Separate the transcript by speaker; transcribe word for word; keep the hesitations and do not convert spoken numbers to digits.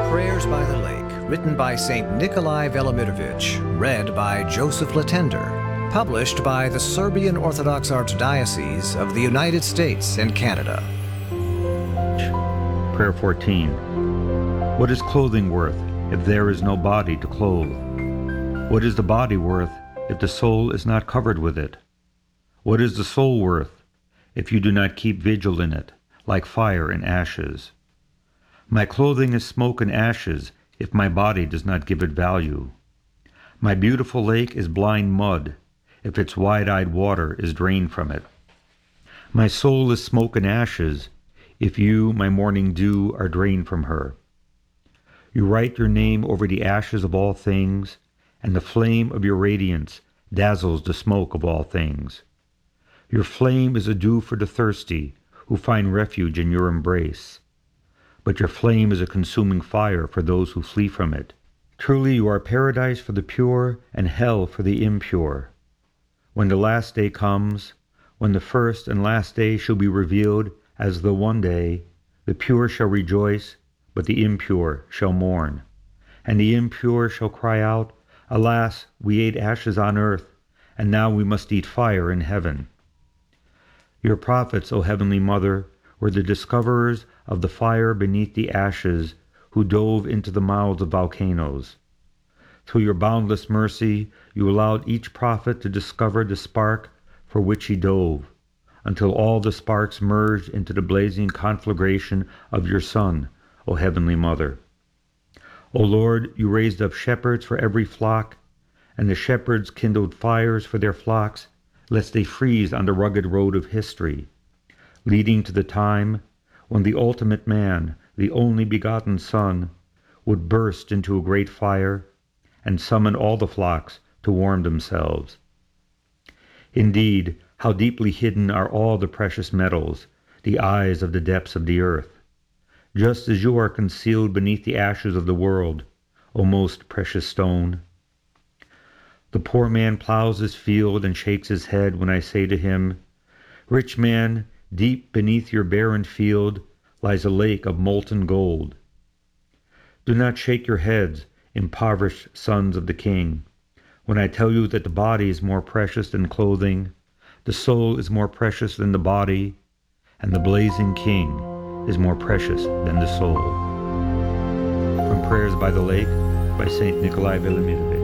Speaker 1: Prayers by the Lake, written by Saint Nikolai Velimirovich, read by Joseph Latender, published by the Serbian Orthodox Archdiocese of the United States and Canada.
Speaker 2: Prayer fourteen. What is clothing worth if there is no body to clothe? What is the body worth if the soul is not covered with it? What is the soul worth if you do not keep vigil in it, like fire in ashes? My clothing is smoke and ashes if my body does not give it value. My beautiful lake is blind mud if its wide-eyed water is drained from it. My soul is smoke and ashes if you, my morning dew, are drained from her. You write your name over the ashes of all things, and the flame of your radiance dazzles the smoke of all things. Your flame is a dew for the thirsty, who find refuge in your embrace. But your flame is a consuming fire for those who flee from it. Truly you are paradise for the pure and hell for the impure. When the last day comes, when the first and last day shall be revealed as the one day, the pure shall rejoice, but the impure shall mourn. And the impure shall cry out, Alas, we ate ashes on earth, and now we must eat fire in heaven. Your prophets, O Heavenly Mother, were the discoverers of the fire beneath the ashes, who dove into the mouths of volcanoes. Through your boundless mercy, you allowed each prophet to discover the spark for which he dove, until all the sparks merged into the blazing conflagration of your Son, O Heavenly Mother. O Lord, you raised up shepherds for every flock, and the shepherds kindled fires for their flocks, lest they freeze on the rugged road of history, leading to the time when the ultimate man, the only begotten Son, would burst into a great fire and summon all the flocks to warm themselves. Indeed, how deeply hidden are all the precious metals, the eyes of the depths of the earth, just as you are concealed beneath the ashes of the world, O most precious stone. The poor man plows his field and shakes his head when I say to him, Rich man, deep beneath your barren field lies a lake of molten gold. Do not shake your heads, impoverished sons of the King, when I tell you that the body is more precious than clothing, the soul is more precious than the body, and the blazing King is more precious than the soul. From Prayers by the Lake by Saint Nikolai Velimirovich.